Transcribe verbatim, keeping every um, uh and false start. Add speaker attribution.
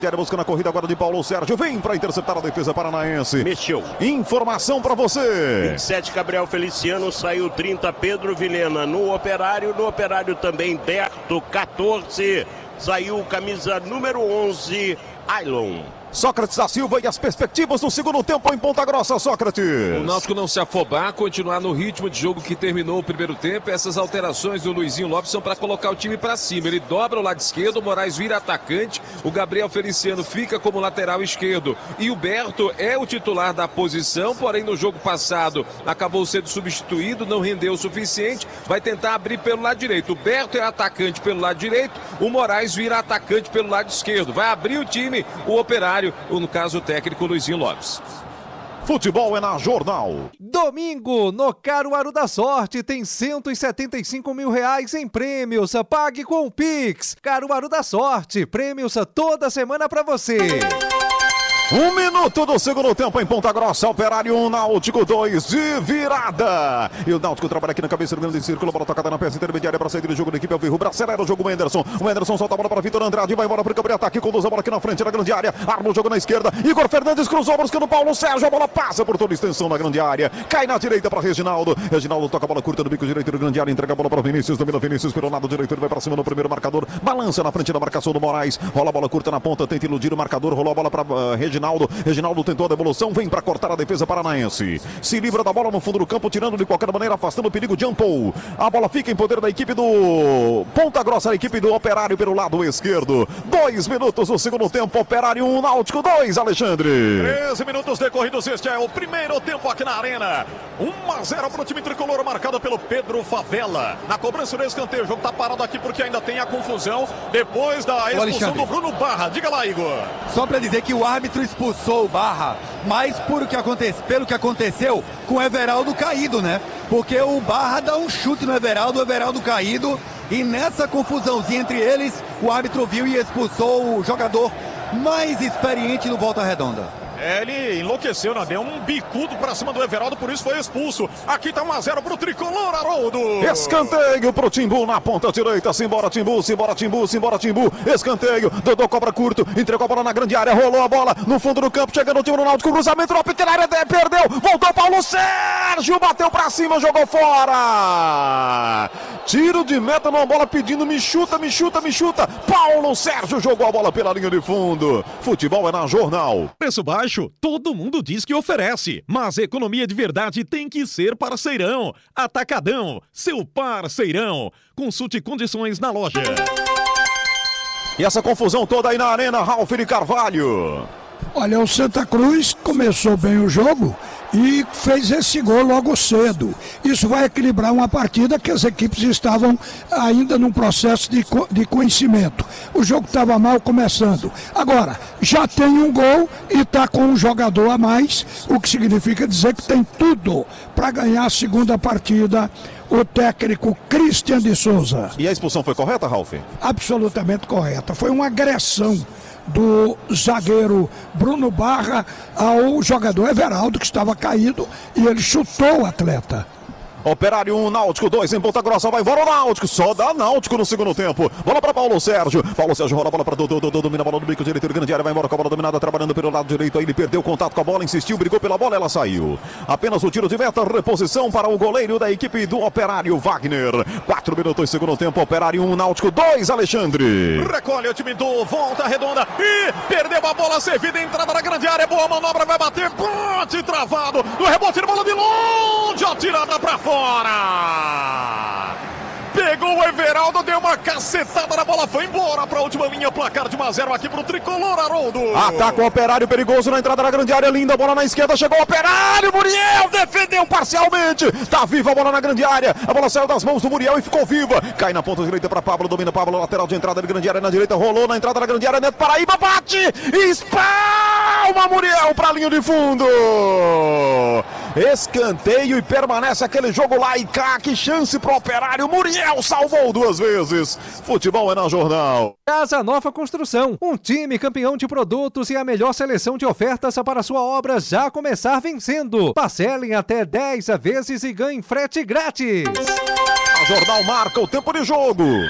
Speaker 1: Buscando a corrida agora de Paulo Sérgio, vem para interceptar a defesa paranaense.
Speaker 2: Mexeu.
Speaker 1: Informação para você.
Speaker 2: vinte e sete, Gabriel Feliciano, saiu trinta, Pedro Vilhena. No Operário, no Operário também, Berto, quatorze. Saiu camisa número onze, Ailon.
Speaker 1: Sócrates da Silva e as perspectivas do segundo tempo em Ponta Grossa, Sócrates.
Speaker 3: O Náutico não se afobar, continuar no ritmo de jogo que terminou o primeiro tempo. Essas alterações do Luizinho Lopes são para colocar o time para cima. Ele dobra o lado esquerdo, o Moraes vira atacante, o Gabriel Feliciano fica como lateral esquerdo e o Berto é o titular da posição, porém no jogo passado acabou sendo substituído, não rendeu o suficiente, vai tentar abrir pelo lado direito. O Berto é atacante pelo lado direito, o Moraes vira atacante pelo lado esquerdo. Vai abrir o time, o Operário, ou no caso o técnico Luizinho Lopes.
Speaker 1: Futebol é na Jornal.
Speaker 4: Domingo, no Caruaru da Sorte, tem cento e setenta e cinco mil reais em prêmios. Pague com o Pix. Caruaru da Sorte, prêmios toda semana pra você.
Speaker 1: Um minuto do segundo tempo em Ponta Grossa, Operário um, Náutico dois de virada. E o Náutico trabalha aqui na cabeça do grande círculo, bola tocada na peça intermediária para sair do jogo da equipe Alvirrubra. Acelera o jogo o Enderson. O Enderson solta a bola para Vitor Andrade, vai embora para o campo de ataque, conduz a bola aqui na frente da grande área, arma o jogo na esquerda. Igor Fernandes cruzou, buscando Paulo Sérgio, a bola passa por toda a extensão da grande área, cai na direita para Reginaldo. Reginaldo toca a bola curta no bico direito da grande área, entrega a bola para Vinícius, domina Vinícius pelo lado direito, ele vai para cima no primeiro marcador, balança na frente da marcação do Moraes, rola a bola curta na ponta, tenta iludir o marcador, rolou a bola para uh, Reginaldo. Reginaldo tentou a devolução, vem para cortar a defesa paranaense. Se livra da bola no fundo do campo, tirando de qualquer maneira, afastando o perigo de Ampou. A bola fica em poder da equipe do Ponta Grossa, a equipe do Operário pelo lado esquerdo. Dois minutos no segundo tempo, Operário um, Náutico dois, Alexandre.
Speaker 5: treze minutos decorridos, este é o primeiro tempo aqui na Arena. um a zero para o time tricolor, marcado pelo Pedro Favela. Na cobrança do escanteio, o jogo está parado aqui porque ainda tem a confusão depois da expulsão do Bruno Barra. Diga lá, Igor.
Speaker 6: Só para dizer que o árbitro expulsou o Barra, mas por o que acontece, pelo que aconteceu com o Everaldo caído, né? Porque o Barra dá um chute no Everaldo, o Everaldo caído, e nessa confusãozinha entre eles, o árbitro viu e expulsou o jogador mais experiente do Volta Redonda.
Speaker 5: É, ele enlouqueceu, né? Deu um bicudo pra cima do Everaldo, por isso foi expulso. Aqui tá um a zero pro tricolor, Haroldo.
Speaker 1: Escanteio pro Timbu na ponta direita. Simbora Timbu, simbora Timbu, simbora Timbu. Escanteio, Dodô cobra curto, entregou a bola na grande área, rolou a bola no fundo do campo, chegando o time do Náutico, cruzamento na pequena área, perdeu, voltou Paulo Sérgio, bateu pra cima, jogou fora. Tiro de meta numa bola pedindo, me chuta, me chuta, me chuta. Paulo Sérgio jogou a bola pela linha de fundo. Futebol é na Jornal.
Speaker 7: Preço baixo, todo mundo diz que oferece, mas economia de verdade tem que ser parceirão. Atacadão, seu parceirão. Consulte condições na loja.
Speaker 1: E essa confusão toda aí na Arena, Ralf de Carvalho.
Speaker 8: Olha, o Santa Cruz começou bem o jogo e fez esse gol logo cedo. Isso vai equilibrar uma partida que as equipes estavam ainda num processo de, de conhecimento. O jogo estava mal começando. Agora, já tem um gol e está com um jogador a mais, o que significa dizer que tem tudo para ganhar a segunda partida. O técnico Christian de Souza.
Speaker 1: E a expulsão foi correta, Ralf?
Speaker 8: Absolutamente correta. Foi uma agressão do zagueiro Bruno Barra ao jogador Everaldo, que estava caído, e ele chutou o atleta.
Speaker 1: Operário um, Náutico dois em Ponta Grossa, vai embora o Náutico, só dá Náutico no segundo tempo. Bola para Paulo Sérgio, Paulo Sérgio rola a bola para Dodô, Dodô domina a bola no bico direito, grande área, vai embora com a bola dominada, trabalhando pelo lado direito, aí ele perdeu contato com a bola, insistiu, brigou pela bola, ela saiu. Apenas o tiro de meta, reposição para o goleiro da equipe do Operário, Wagner. Quatro minutos segundo tempo, Operário um, Náutico dois, Alexandre.
Speaker 5: Recolhe o time do Volta Redonda e perdeu a bola servida, entrada na grande área, boa manobra, vai bater, ponte travado, no rebote de bola de longe, atirada para fora. Fora! Pegou o Everaldo, deu uma cacetada na bola, foi embora para a última linha, placar de um a zero aqui pro tricolor, Haroldo.
Speaker 1: Ataca o Operário, perigoso na entrada da grande área, linda bola na esquerda, chegou o Operário, Muriel defendeu parcialmente, tá viva a bola na grande área, a bola saiu das mãos do Muriel e ficou viva, cai na ponta direita para Pablo, domina Pablo, lateral de entrada de grande área na direita, rolou na entrada da grande área, Neto Paraíba, bate, espalma Muriel para a linha de fundo. Escanteio e permanece aquele jogo lá e cá, que chance pro Operário, Muriel salvou duas vezes. Futebol é na Jornal.
Speaker 4: Casa Nova Construção, um time campeão de produtos e a melhor seleção de ofertas para sua obra já começar vencendo. Parcelem até dez vezes e ganhem frete grátis.
Speaker 1: A Jornal marca o tempo de jogo.